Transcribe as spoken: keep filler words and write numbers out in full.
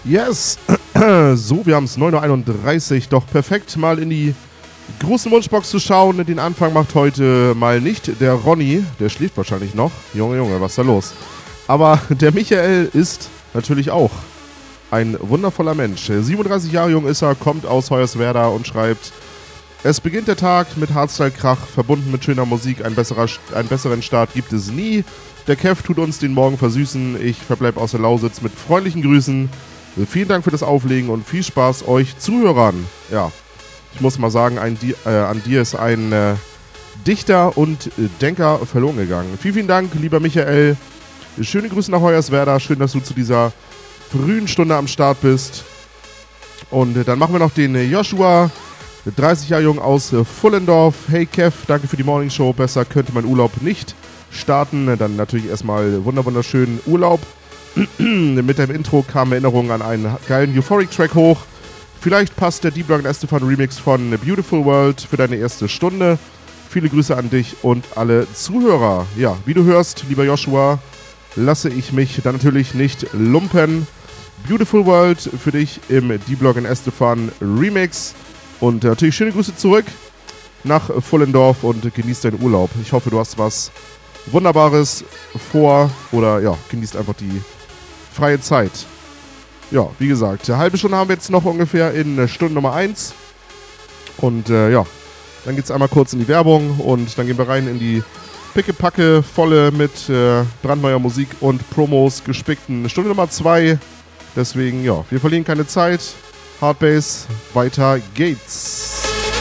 Yes. So, wir haben es neun Uhr einunddreißig. Doch perfekt, mal in die großen Wunschbox zu schauen. Den Anfang macht heute mal nicht der Ronny. Der schläft wahrscheinlich noch. Junge, Junge, was ist da los? Aber der Michael ist natürlich auch ein wundervoller Mensch. siebenunddreißig Jahre jung ist er, kommt aus Hoyerswerda und schreibt: Es beginnt der Tag mit Hardstyle-Krach, verbunden mit schöner Musik. Ein besserer, einen besseren Start gibt es nie. Der Kev tut uns den Morgen versüßen. Ich verbleibe aus der Lausitz mit freundlichen Grüßen. Vielen Dank für das Auflegen und viel Spaß euch Zuhörern. Ja, ich muss mal sagen, ein, äh, an dir ist ein äh, Dichter und äh, Denker verloren gegangen. Vielen, vielen Dank, lieber Michael. Schöne Grüße nach Hoyerswerda. Schön, dass du zu dieser frühen Stunde am Start bist. Und äh, dann machen wir noch den äh, Joshua, dreißig Jahre jung aus äh, Fullendorf. Hey Kev, danke für die Morningshow. Besser könnte mein Urlaub nicht starten. Dann natürlich erstmal wunder wunderschönen Urlaub. Mit dem Intro kamen Erinnerungen an einen geilen Euphoric-Track hoch. Vielleicht passt der Deep Rock and Estefan Remix von Beautiful World für deine erste Stunde. Viele Grüße an dich und alle Zuhörer. Ja, wie du hörst, lieber Joshua, lasse ich mich dann natürlich nicht lumpen. Beautiful World für dich im Deep Rock and Estefan Remix. Und natürlich schöne Grüße zurück nach Fullendorf und genieß deinen Urlaub. Ich hoffe, du hast was Wunderbares vor oder ja, genießt einfach die freie Zeit. Ja, wie gesagt, eine halbe Stunde haben wir jetzt noch ungefähr in Stunde Nummer eins. Und äh, ja, dann geht es einmal kurz in die Werbung und dann gehen wir rein in die pickepacke volle mit äh, brandneuer Musik und Promos gespickten Stunde Nummer zwei. Deswegen, ja, wir verlieren keine Zeit. Hardbase, weiter geht's.